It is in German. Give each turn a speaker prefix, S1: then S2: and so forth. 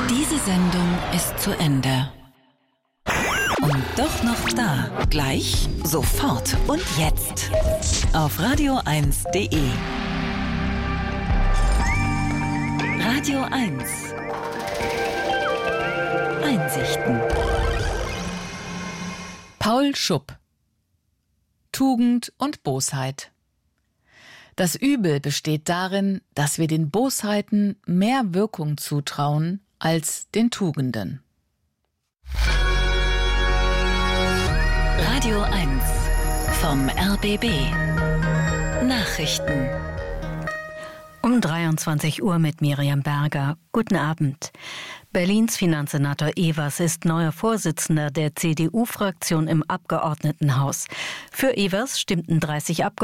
S1: Diese Sendung ist zu Ende. Und doch noch da. Gleich, sofort und jetzt. Auf radio1.de. Radio 1. Einsichten.
S2: Paul Schupp. Tugend und Bosheit. Das Übel besteht darin, dass wir den Bosheiten mehr Wirkung zutrauen als den Tugenden.
S1: Radio 1 vom RBB. Nachrichten.
S3: Um 23 Uhr mit Miriam Berger. Guten Abend. Berlins Finanzsenator Evers ist neuer Vorsitzender der CDU-Fraktion im Abgeordnetenhaus. Für Evers stimmten 30 Abgeordnete